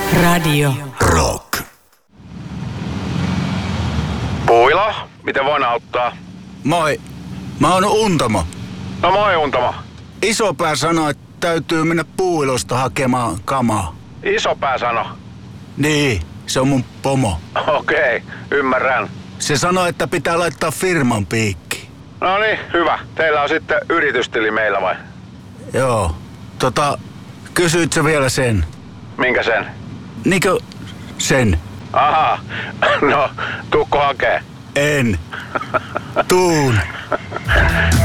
Radio Rock. Puila, miten voin auttaa? Moi, mä oon Untamo. No moi Untamo. Isopää sanoi, että täytyy mennä Puuilosta hakemaan kamaa. Isopää sano. Niin, se on mun pomo. Okei, ymmärrän. Se sanoi, että pitää laittaa firman piikki. No niin, hyvä. Teillä on sitten yritystili meillä vai? Joo, kysyit sä vielä sen? Minkä sen? Niinkö sen? Aha, no tuukko hakee? En. Tuun.